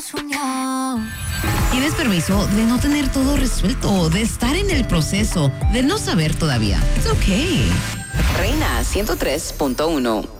¿Tienes permiso de no tener todo resuelto, de estar en el proceso, de no saber todavía? It's okay. Reina 103.1.